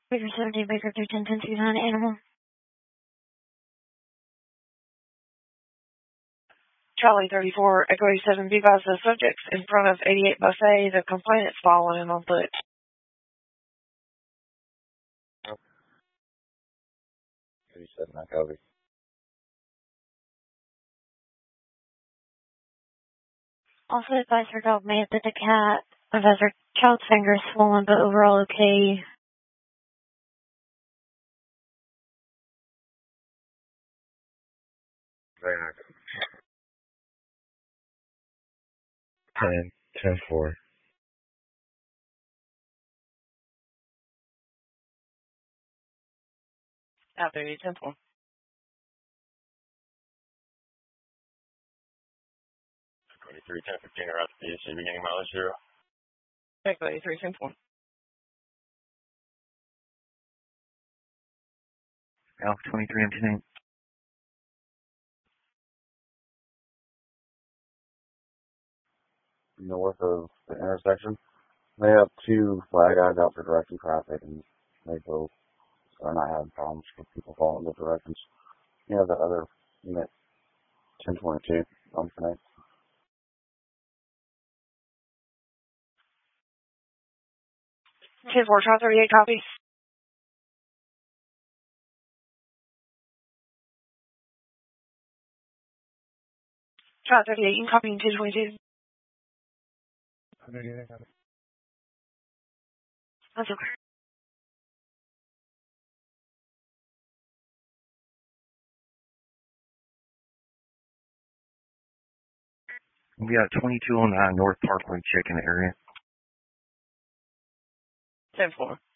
Baker 70, Baker 310, 1029, animal. Charlie 34, Echo 87, be advised the subjects in front of 88 Buffet. The complainant's following him on foot. 87, I copy. Also advise her dog may have bit the cat. Advise her child's finger is swollen, but overall okay. Very nice. 10-4. Out there, 10-4. 23, 10, 15, or out to PSC, beginning mileage 0. Echo 83, 10-4. Alpha 23, empty. North of the intersection. They have 2 flag eyes out for directing traffic, and they both are not having problems with people following the directions. You have the other unit, 1022, on connect. 10-4, Charlie 38, copy. Charlie 38, you can copy in 1022. That's okay. We got 2209 North Parkway checking the area. 10-4.